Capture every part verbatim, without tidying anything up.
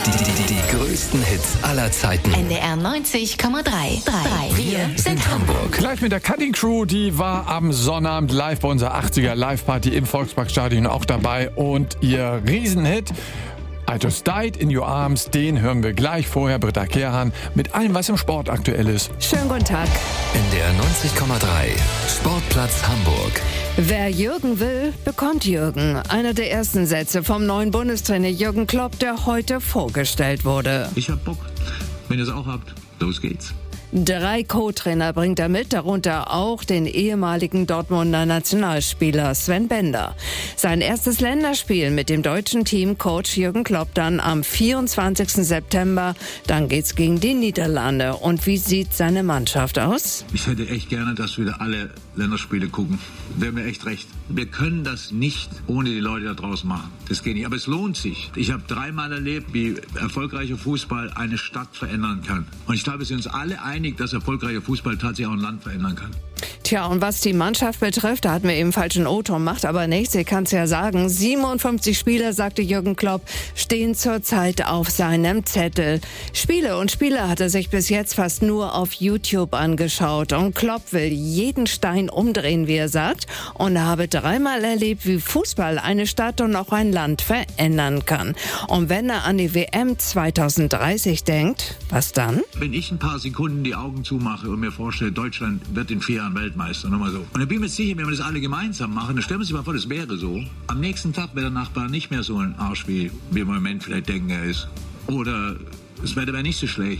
Die, die, die größten Hits aller Zeiten. N D R neunzig Komma drei. Wir sind Hamburg. Gleich mit der Cutting Crew, die war am Sonnabend live bei unserer achtziger Live-Party im Volksparkstadion auch dabei. Und ihr Riesenhit I Just Died in Your Arms, den hören wir gleich. Vorher Britta Kehrhahn mit allem, was im Sport aktuell ist. Schönen guten Tag. N D R neunzig Komma drei. Sportplatz Hamburg. Wer Jürgen will, bekommt Jürgen. Einer der ersten Sätze vom neuen Bundestrainer Jürgen Klopp, der heute vorgestellt wurde. Ich hab Bock. Wenn ihr es auch habt, los geht's. Drei Co-Trainer bringt er mit, darunter auch den ehemaligen Dortmunder Nationalspieler Sven Bender. Sein erstes Länderspiel mit dem deutschen Team Coach Jürgen Klopp dann am vierundzwanzigsten September. Dann geht's gegen die Niederlande. Und wie sieht seine Mannschaft aus? Ich hätte echt gerne, dass wir alle Länderspiele gucken. Wäre mir echt recht. Wir können das nicht ohne die Leute da draußen machen. Das geht nicht. Aber es lohnt sich. Ich habe dreimal erlebt, wie erfolgreicher Fußball eine Stadt verändern kann. Und ich glaube, wir sind uns alle einig, dass erfolgreicher Fußball tatsächlich auch ein Land verändern kann. Tja, und was die Mannschaft betrifft, da hatten wir eben falschen O-Ton, macht aber nichts, ich kann es ja sagen. siebenundfünfzig Spieler, sagte Jürgen Klopp, stehen zurzeit auf seinem Zettel. Spiele und Spieler hat er sich bis jetzt fast nur auf YouTube angeschaut. Und Klopp will jeden Stein umdrehen, wie er sagt, und habe dreimal erlebt, wie Fußball eine Stadt und auch ein Land verändern kann. Und wenn er an die W M zweitausenddreißig denkt, was dann? Wenn ich ein paar Sekunden die Augen zumache und mir vorstelle, Deutschland wird in vier Jahren Weltmeister, nochmal so. Und ich bin mir sicher, wenn wir das alle gemeinsam machen, dann stellen wir uns mal vor, das wäre so. Am nächsten Tag wäre der Nachbar nicht mehr so ein Arsch, wie wir im Moment vielleicht denken, er ist. Oder das Wetter wäre nicht so schlecht.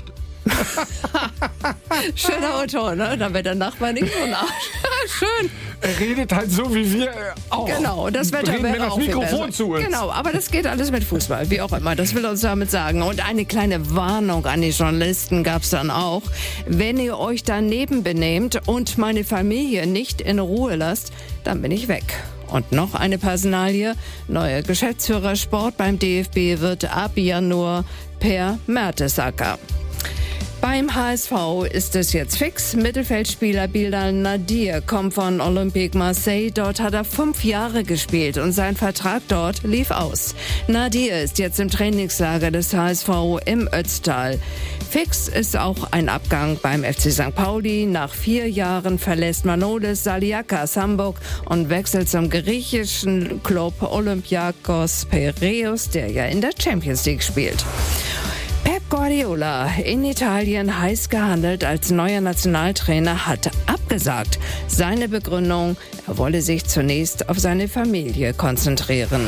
Schöner O-Ton, ne? Dann wird der Nachbar nicht so ein Arsch. Schön. Er redet halt so, wie wir auch. Genau, das Wetter Reden wäre wir das auch Mikrofon zu uns. Genau, aber das geht alles mit Fußball, wie auch immer. Das will er uns damit sagen. Und eine kleine Warnung an die Journalisten gab es dann auch. Wenn ihr euch daneben benehmt und meine Familie nicht in Ruhe lasst, dann bin ich weg. Und noch eine Personalie. Neuer Geschäftsführer Sport beim D F B wird ab Januar Per Mertesacker. Beim H S V ist es jetzt fix. Mittelfeldspieler Bilal Nadir kommt von Olympique Marseille. Dort hat er fünf Jahre gespielt und sein Vertrag dort lief aus. Nadir ist jetzt im Trainingslager des H S V im Ötztal. Fix ist auch ein Abgang beim F C Sankt Pauli. Nach vier Jahren verlässt Manolis Saliakas Hamburg und wechselt zum griechischen Club Olympiakos Piräus, der ja in der Champions League spielt. Pep Guardiola, in Italien heiß gehandelt als neuer Nationaltrainer, hat abgesagt. Seine Begründung, er wolle sich zunächst auf seine Familie konzentrieren.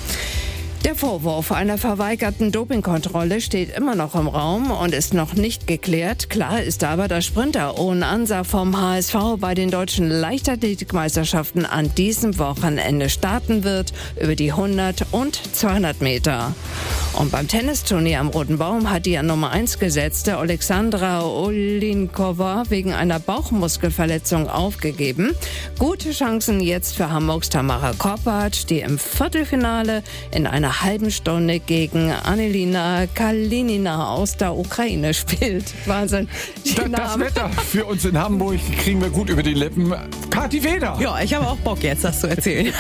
Der Vorwurf einer verweigerten Dopingkontrolle steht immer noch im Raum und ist noch nicht geklärt. Klar ist aber, dass Sprinter Owen Ansa vom H S V bei den deutschen Leichtathletikmeisterschaften an diesem Wochenende starten wird, über die hundert und zweihundert Meter. Und beim Tennisturnier am Roten Baum hat die an Nummer eins gesetzte Alexandra Olinkova wegen einer Bauchmuskelverletzung aufgegeben. Gute Chancen jetzt für Hamburgs Tamara Korpatsch, die im Viertelfinale in einer halben Stunde gegen Anelina Kalinina aus der Ukraine spielt. Wahnsinn. Da, das Wetter für uns in Hamburg kriegen wir gut über die Lippen. Kathi Weder. Ja, ich habe auch Bock jetzt, das zu erzählen.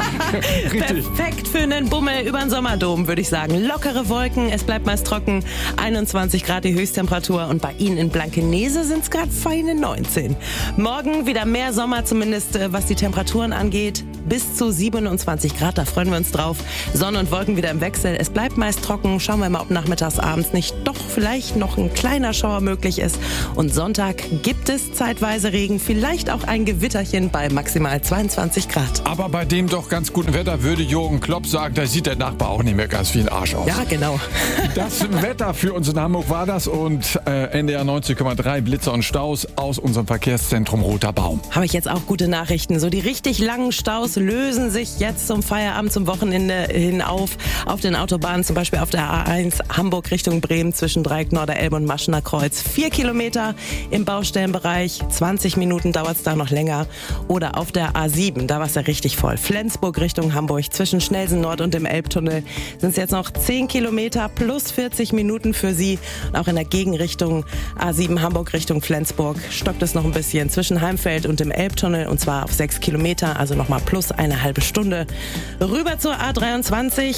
Richtig. Perfekt für einen Bummel über den Sommerdom, würde ich sagen. Lockere Wolken, es bleibt meist trocken. einundzwanzig Grad die Höchsttemperatur und bei Ihnen in Blankenese sind es gerade feine neunzehn. Morgen wieder mehr Sommer, zumindest was die Temperaturen angeht. Bis zu siebenundzwanzig Grad, da freuen wir uns drauf. Sonne und Wolken wieder im Wechsel. Es bleibt meist trocken. Schauen wir mal, ob nachmittags, abends nicht doch vielleicht noch ein kleiner Schauer möglich ist. Und Sonntag gibt es zeitweise Regen, vielleicht auch ein Gewitterchen bei maximal zweiundzwanzig Grad. Aber bei dem doch ganz guten Wetter würde Jürgen Klopp sagen, da sieht der Nachbar auch nicht mehr ganz wie ein Arsch aus. Ja, genau. Das Wetter für uns in Hamburg war das und äh, N D R neunzig Komma drei Blitze und Staus aus unserem Verkehrszentrum Roter Baum. Habe ich jetzt auch gute Nachrichten. So die richtig langen Staus lösen sich jetzt zum Feierabend, zum Wochenende hin auf. Auf den Autobahnen, zum Beispiel auf der A eins Hamburg Richtung Bremen zwischen Dreieck Norderelbe und Maschener Kreuz. Vier Kilometer im Baustellenbereich, zwanzig Minuten dauert es da noch länger. Oder auf der A sieben, da war es ja richtig voll. Flensburg Richtung Hamburg zwischen Schnellsen Nord und dem Elbtunnel sind es jetzt noch zehn Kilometer plus vierzig Minuten für Sie. Und auch in der Gegenrichtung A sieben Hamburg Richtung Flensburg stockt es noch ein bisschen zwischen Heimfeld und dem Elbtunnel und zwar auf sechs Kilometer, also nochmal plus eine halbe Stunde. Rüber zur A dreiundzwanzig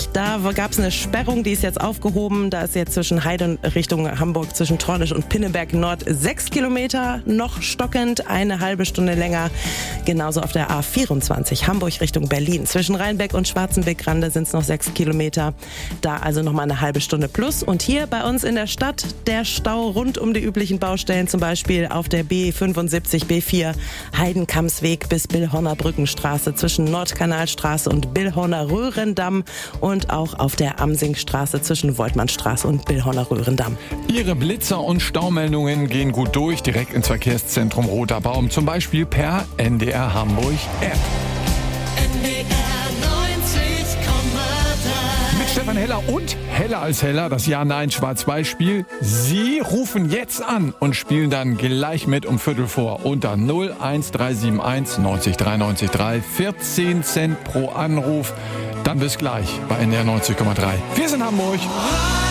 neunzig. Da gab es eine Sperrung, die ist jetzt aufgehoben. Da ist jetzt zwischen Heide und Richtung Hamburg, zwischen Trornisch und Pinneberg Nord sechs Kilometer noch stockend, eine halbe Stunde länger. Genauso auf der A vierundzwanzig, Hamburg Richtung Berlin. Zwischen Rheinbeck und Schwarzenbeck-Rande sind es noch sechs Kilometer. Da also noch mal eine halbe Stunde plus. Und hier bei uns in der Stadt der Stau rund um die üblichen Baustellen, zum Beispiel auf der B fünfundsiebzig, B vier, Heidenkammsweg bis Billhorner Brückenstraße zwischen Nordkanalstraße und Billhorner Röhrendamm und auch auf der Amsingstraße zwischen Woltmannstraße und Billhorner Röhrendamm. Ihre Blitzer und Staumeldungen gehen gut durch, direkt ins Verkehrszentrum Roter Baum, zum Beispiel per N D R Hamburg App. N D R neunzig Komma drei. Mit Stefan Heller und Heller als Heller, das Ja-Nein-Schwarz-Weiß-Spiel. Sie rufen jetzt an und spielen dann gleich mit um Viertel vor unter null eins drei sieben eins neunzig drei neunzig drei. vierzehn Cent pro Anruf. Dann bis gleich bei N D R neunzig Komma drei. Wir sind Hamburg.